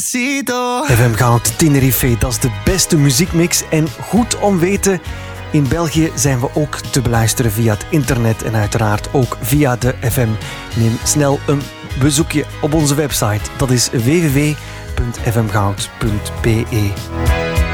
FM Goud Tenerife, dat is de beste muziekmix. En goed om weten, in België zijn we ook te beluisteren via het internet en uiteraard ook via de FM. Neem snel een bezoekje op onze website. Dat is www.fmgoud.be.